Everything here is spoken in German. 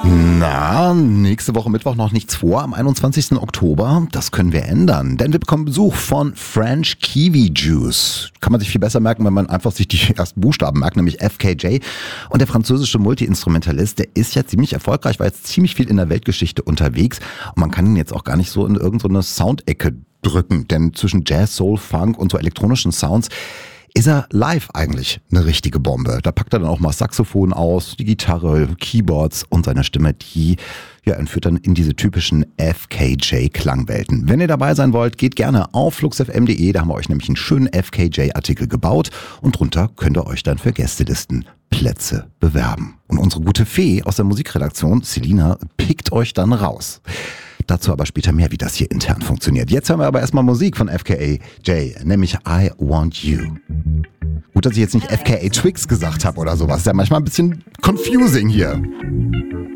Na, nächste Woche Mittwoch noch nichts vor, am 21. Oktober. Das können wir ändern, denn wir bekommen Besuch von French Kiwi Juice. Kann man sich viel besser merken, wenn man einfach sich die ersten Buchstaben merkt, nämlich FKJ. Und der französische Multi-Instrumentalist, der ist ja ziemlich erfolgreich, war jetzt ziemlich viel in der Weltgeschichte unterwegs. Und man kann ihn jetzt auch gar nicht so in irgendeine Soundecke drücken, denn zwischen Jazz, Soul, Funk und so elektronischen Sounds ist er live eigentlich eine richtige Bombe. Da packt er dann auch mal Saxophon aus, die Gitarre, Keyboards und seine Stimme, die entführt dann in diese typischen FKJ-Klangwelten. Wenn ihr dabei sein wollt, geht gerne auf fluxfm.de, da haben wir euch nämlich einen schönen FKJ-Artikel gebaut und drunter könnt ihr euch dann für Gästelisten Plätze bewerben. Und unsere gute Fee aus der Musikredaktion, Selina, pickt euch dann raus. Dazu aber später mehr, wie das hier intern funktioniert. Jetzt hören wir aber erstmal Musik von FKJ, nämlich I Want You. Gut, dass ich jetzt nicht FKA Twix gesagt habe oder sowas. Ist ja manchmal ein bisschen confusing hier.